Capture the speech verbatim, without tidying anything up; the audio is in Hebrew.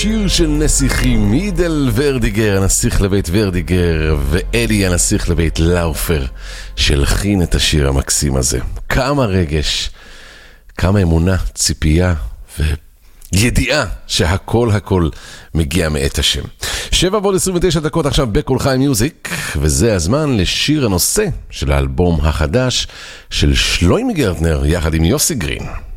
שיר של נסיכים, מידל ורדיגר, הנסיך לבית ורדיגר, ואלי הנסיך לבית לאופר, שלחין את השיר המקסים הזה. כמה רגש, כמה אמונה, ציפייה וידיעה שהכל הכל מגיע מאת השם. שבע ועוד עשרים ותשע דקות עכשיו בכל חי מיוזיק, וזה הזמן לשיר הנושא של האלבום החדש של שלוימי גרטנר יחד עם יוסי גרין.